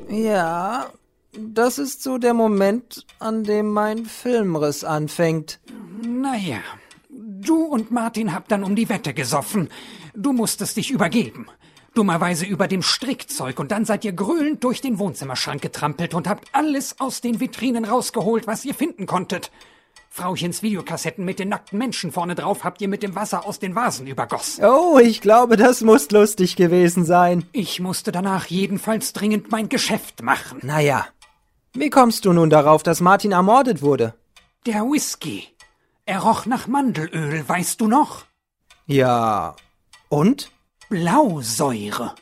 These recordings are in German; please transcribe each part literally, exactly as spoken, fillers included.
Ja, das ist so der Moment, an dem mein Filmriss anfängt. Naja, du und Martin habt dann um die Wette gesoffen. Du musstest dich übergeben. Dummerweise über dem Strickzeug und dann seid ihr gröhlend durch den Wohnzimmerschrank getrampelt und habt alles aus den Vitrinen rausgeholt, was ihr finden konntet. Frauchens Videokassetten mit den nackten Menschen vorne drauf habt ihr mit dem Wasser aus den Vasen übergossen. Oh, ich glaube, das muss lustig gewesen sein. Ich musste danach jedenfalls dringend mein Geschäft machen. Naja, wie kommst du nun darauf, dass Martin ermordet wurde? Der Whisky. Er roch nach Mandelöl, weißt du noch? Ja, und? Blausäure.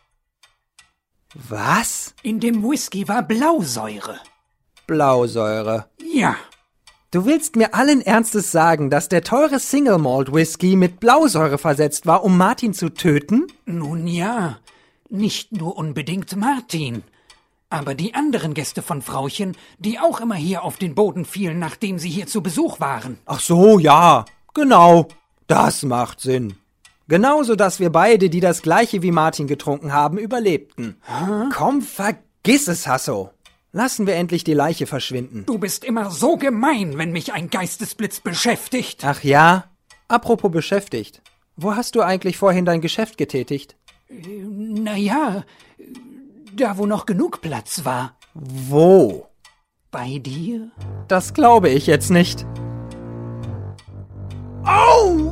Was? In dem Whisky war Blausäure. Blausäure. Ja. Du willst mir allen Ernstes sagen, dass der teure Single Malt Whisky mit Blausäure versetzt war, um Martin zu töten? Nun ja, nicht nur unbedingt Martin, aber die anderen Gäste von Frauchen, die auch immer hier auf den Boden fielen, nachdem sie hier zu Besuch waren. Ach so, ja, genau, das macht Sinn. Genauso, dass wir beide, die das gleiche wie Martin getrunken haben, überlebten. Hä? Komm, vergiss es, Hasso. Lassen wir endlich die Leiche verschwinden. Du bist immer so gemein, wenn mich ein Geistesblitz beschäftigt. Ach ja? Apropos beschäftigt. Wo hast du eigentlich vorhin dein Geschäft getätigt? Äh, na ja, da wo noch genug Platz war. Wo? Bei dir? Das glaube ich jetzt nicht. Au!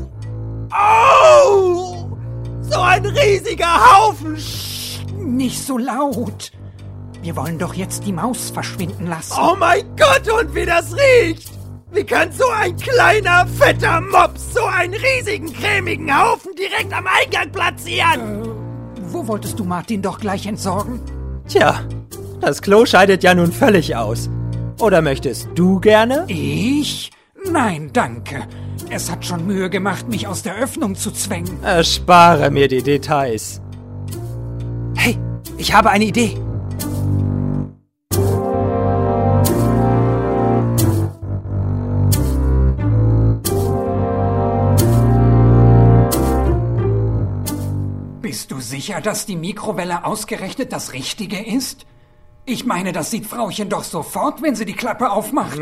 Au! So ein riesiger Haufen! Nicht so laut. Wir wollen doch jetzt die Maus verschwinden lassen. Oh mein Gott, und wie das riecht! Wie kann so ein kleiner, fetter Mops so einen riesigen, cremigen Haufen direkt am Eingang platzieren? Äh, wo wolltest du Martin doch gleich entsorgen? Tja, das Klo scheidet ja nun völlig aus. Oder möchtest du gerne? Ich? Nein, danke. Es hat schon Mühe gemacht, mich aus der Öffnung zu zwängen. Erspare mir die Details. Hey, ich habe eine Idee. Bist du sicher, dass die Mikrowelle ausgerechnet das Richtige ist? Ich meine, das sieht Frauchen doch sofort, wenn sie die Klappe aufmacht.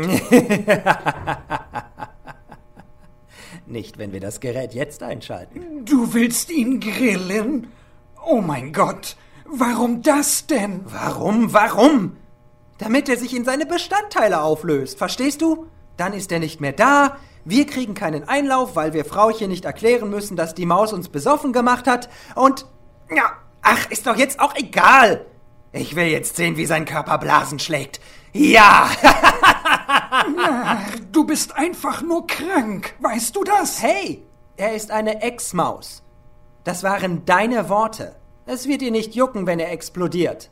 Nicht, wenn wir das Gerät jetzt einschalten. Du willst ihn grillen? Oh mein Gott, warum das denn? Warum, warum? Damit er sich in seine Bestandteile auflöst, verstehst du? Dann ist er nicht mehr da, wir kriegen keinen Einlauf, weil wir Frauchen nicht erklären müssen, dass die Maus uns besoffen gemacht hat und... Ja, ach, ist doch jetzt auch egal. Ich will jetzt sehen, wie sein Körper Blasen schlägt. Ja! Na, du bist einfach nur krank, weißt du das? Hey, er ist eine Ex-Maus. Das waren deine Worte. Es wird dir nicht jucken, wenn er explodiert.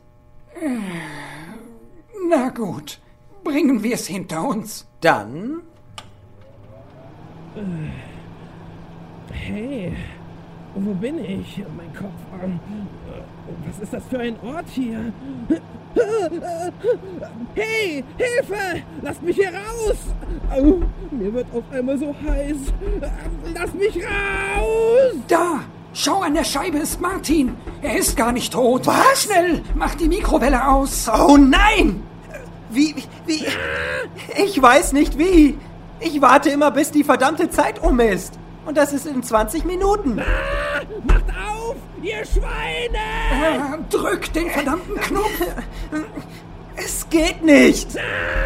Na gut, bringen wir es hinter uns. Dann... Hey, wo bin ich? Mein Kopf. Was ist das für ein Ort hier? Hey, Hilfe! Lasst mich hier raus! Oh, mir wird auf einmal so heiß. Lass mich raus! Da! Schau, an der Scheibe ist Martin. Er ist gar nicht tot. Was? Schnell, mach die Mikrowelle aus. Oh nein! Wie, wie... Ich weiß nicht wie. Ich warte immer, bis die verdammte Zeit um ist. Und das ist in zwanzig Minuten. Ah, macht auf, ihr Schweine! Äh, drück den verdammten Knopf. Es geht nicht. Ah,